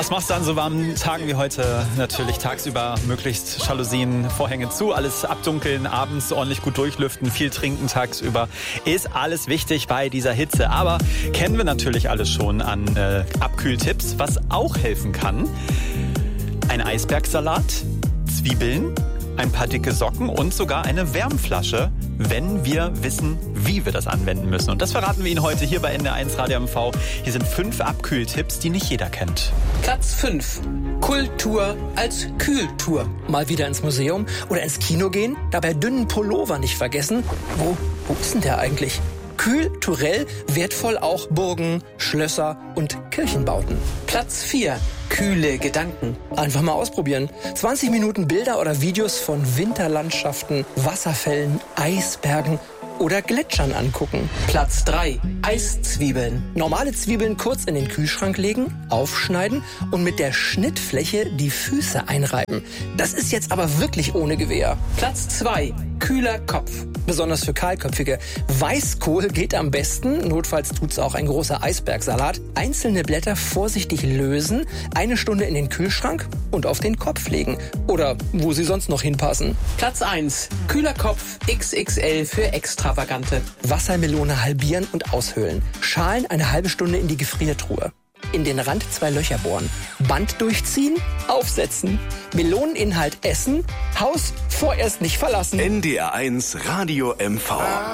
Was machst du an so warmen Tagen wie heute? Natürlich tagsüber möglichst Jalousien, Vorhänge zu, alles abdunkeln, abends ordentlich gut durchlüften, viel trinken tagsüber. Ist alles wichtig bei dieser Hitze. Aber kennen wir natürlich alles schon an Abkühltipps, was auch helfen kann. Ein Eisbergsalat, Zwiebeln, ein paar dicke Socken und sogar eine Wärmflasche, wenn wir wissen, wie wir das anwenden müssen. Und das verraten wir Ihnen heute hier bei NDR1 Radio MV. Hier sind 5 Abkühltipps, die nicht jeder kennt. Platz 5. Kultur als Kühltour. Mal wieder ins Museum oder ins Kino gehen, dabei dünnen Pullover nicht vergessen. Wo ist denn der eigentlich? Kulturell wertvoll auch Burgen, Schlösser und Kirchenbauten. Platz 4. Kühle Gedanken. Einfach mal ausprobieren. 20 Minuten Bilder oder Videos von Winterlandschaften, Wasserfällen, Eisbergen oder Gletschern angucken. Platz 3. Eiszwiebeln. Normale Zwiebeln kurz in den Kühlschrank legen, aufschneiden und mit der Schnittfläche die Füße einreiben. Das ist jetzt aber wirklich ohne Gewehr. Platz 2. Kühler Kopf. Besonders für Kahlköpfige. Weißkohl geht am besten. Notfalls tut's auch ein großer Eisbergsalat. Einzelne Blätter vorsichtig lösen, 1 Stunde in den Kühlschrank und auf den Kopf legen. Oder wo sie sonst noch hinpassen. Platz 1. Kühler Kopf XXL für Extravagante. Wassermelone halbieren und aushöhlen. Schalen eine halbe Stunde in die Gefriertruhe. In den Rand 2 Löcher bohren. Band durchziehen, aufsetzen. Meloneninhalt essen. Haus vorerst nicht verlassen. NDR1 Radio MV.